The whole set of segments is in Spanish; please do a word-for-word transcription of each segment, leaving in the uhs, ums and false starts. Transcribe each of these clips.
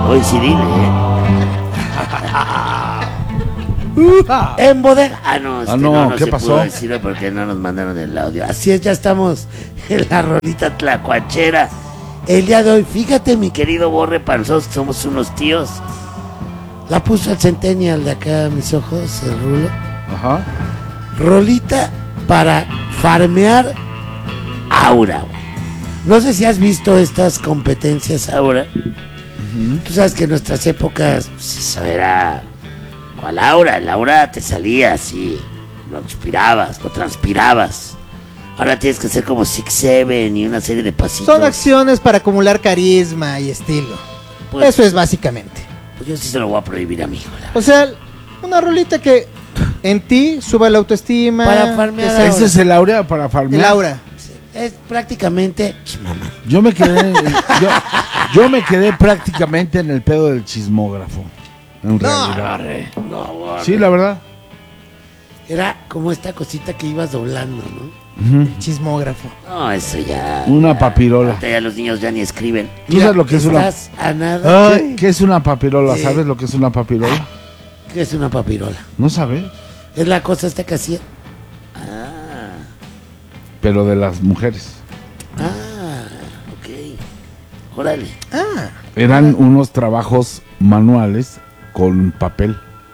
Hoy sí dile, ¿eh? En bodega. Ah, no, este, ah, no, no, no ¿qué se pasó? pudo decirlo porque no nos mandaron el audio. Así es, ya estamos en la rolita tlacuachera. El día de hoy, fíjate, mi querido Borre Panzos, que somos unos tíos. La puso el Centennial de acá a mis ojos, el rulo. Ajá. Rolita para farmear aura, güey. No sé si has visto estas competencias aura. Uh-huh. Tú sabes que en nuestras épocas, pues, eso era... ¿Cuál aura? El aura te salía así, lo transpirabas, lo transpirabas. Ahora tienes que hacer como Six Seven y una serie de pasitos. Son acciones para acumular carisma y estilo. Pues, eso es básicamente. Pues yo sí se lo voy a prohibir a mi hijo. O sea, una rolita que en ti suba la autoestima. Para farmear. ¿Ese es el aura para farmear? El aura. Es prácticamente... Mamá. Yo me quedé... yo, yo me quedé prácticamente en el pedo del chismógrafo. En no, realidad. No, Borre. Sí, la verdad. Era como esta cosita que ibas doblando, ¿no? Uh-huh. El chismógrafo. No, eso ya... Una ya, papirola. Ya los niños ya ni escriben. ¿Tú Mira, sabes lo que es una... A nada. ¿Qué, ¿Qué es una papirola? Sí. ¿Sabes lo que es una papirola? ¿Qué es una papirola? ¿No sabes? Es la cosa esta que hacía. Ah. Pero de las mujeres. Ah, ok. Órale. Ah. Eran unos trabajos manuales con papel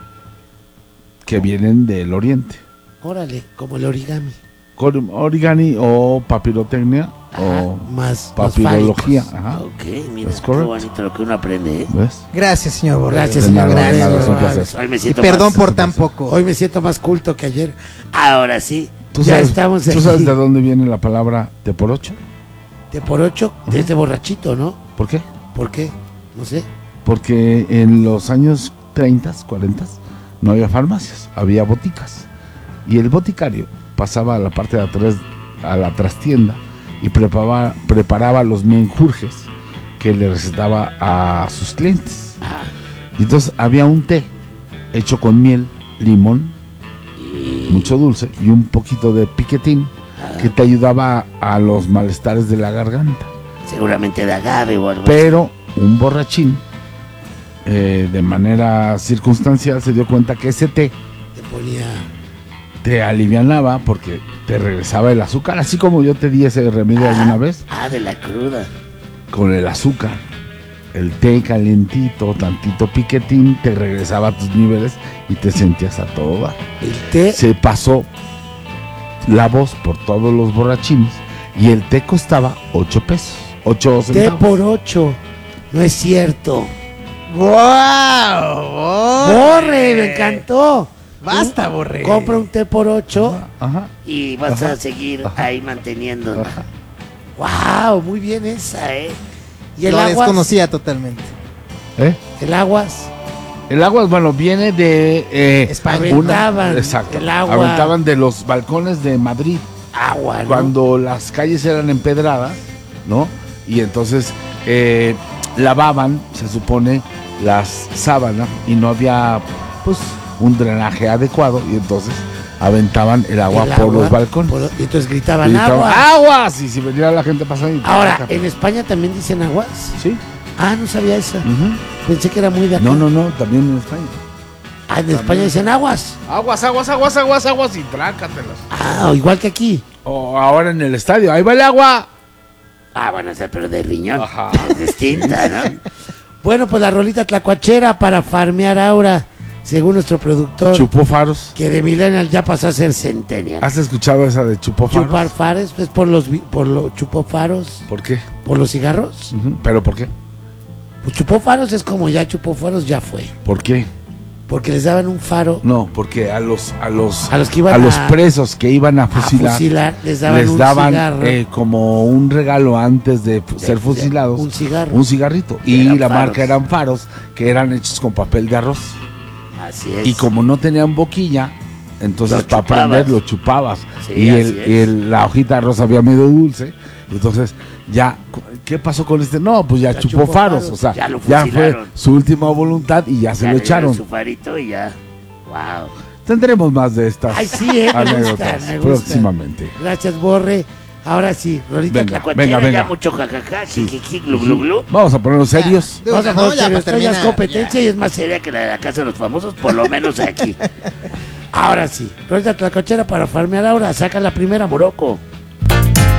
que vienen del oriente. Órale, como el origami. Con origami o papirotecnia. Ajá, o más papirología. Más Ajá. ok, mira, qué bonito lo que uno aprende, ¿eh? ¿Ves? Gracias, señor Borre. Gracias, señor. Gracias, gracias. Hoy me siento y perdón más, por tan poco. Hoy me siento más culto que ayer. Ahora sí, ¿Tú ya sabes, estamos ¿Tú aquí. sabes de dónde viene la palabra te por ocho? Te por ocho, desde borrachito, ¿no? ¿Por qué? ¿Por qué? No sé. Porque en los años treinta, cuarenta no había farmacias, había boticas. Y el boticario pasaba a la parte de atrás, a la trastienda, y preparaba, preparaba los menjurjes que le recetaba a sus clientes. Y entonces había un té hecho con miel, limón, y... mucho dulce y un poquito de piquetín que te ayudaba a los malestares de la garganta. Seguramente de agave o algo así. Pero un borrachín, eh, de manera circunstancial, se dio cuenta que ese té te ponía... te alivianaba porque te regresaba el azúcar, así como yo te di ese remedio ah, alguna vez. Ah, de la cruda. Con el azúcar, el té calientito, tantito piquetín, te regresaba a tus niveles y te sentías a todo dar. El té... Se pasó la voz por todos los borrachines y el té costaba ocho pesos, ocho centavos. Té por ocho, no es cierto. ¡Wow! ¡Borre! Me encantó. Basta, Borre. Compra un té por ocho ajá, y vas ajá, a seguir ajá, ahí manteniendo. Ajá. ¡Wow! Muy bien esa, ¿eh? ¿Y el Lo aguas? Desconocía totalmente. ¿Eh? ¿El aguas? El aguas, bueno, viene de... Eh, España. Aventaban una, exacto, el agua. Aventaban de los balcones de Madrid. Agua, ¿no? Cuando las calles eran empedradas, ¿no? Y entonces eh, lavaban, se supone, las sábanas y no había, pues... un drenaje adecuado y entonces aventaban el agua, el agua por los balcones. Por, y entonces gritaban, gritaban aguas. ¡Aguas! Y si venía la gente pasando. Ahora, ¿en España también dicen aguas? Sí. Ah, no sabía eso. Uh-huh. Pensé que era muy de acá. No, no, no, también en España. Ah, en también. España dicen aguas. Aguas, aguas, aguas, aguas, aguas y trácatelas. Ah, igual que aquí. O ahora en el estadio, ahí va el agua. Ah, bueno, o sea, pero de riñón. Ajá. Es distinta, ¿no? Bueno, pues la rolita tlacuachera para farmear aura. Según nuestro productor, Chupó faros. Que de millennial ya pasó a ser centennial. ¿Has escuchado esa de chupó faros? Chupar faros, es por los por los chupó faros. ¿Por qué? ¿Por los cigarros? Uh-huh. ¿Pero por qué? Pues chupó faros es como ya chupó faros, ya fue. ¿Por qué? Porque les daban un faro. No, porque a los a los a los que iban a, a los presos que iban a fusilar, a fusilar les daban, les un daban cigarro. Eh, como un regalo antes de, de ser fusilados, un cigarro, un cigarrito y, y la faros. Marca eran faros que eran hechos con papel de arroz. Así es. Y como no tenían boquilla, entonces para prender lo chupabas. Sí, y el, el, la hojita de arroz había medio dulce. Entonces, ya, ¿qué pasó con este? No, pues ya, ya chupó, chupó faros. faros. O sea, ya, ya fue su última voluntad y ya, ya se lo echaron. Su farito y ya. Wow. Tendremos más de estas Ay, sí, eh, me anécdotas gusta, me gusta. próximamente. Gracias, Borre. Ahora sí, Rolita Venga, Tlacuachera, venga, venga. ya mucho jajaja, jijiji, glu, glu, glu. Vamos a ponernos serios. De Vamos una, a ¿no? poner Ya serio, para esto ya es terminar, competencia y es más seria que la de la Casa de los Famosos, por lo menos aquí. Ahora sí, Rolita Tlacuachera para farmear ahora, saca la primera, Morocco.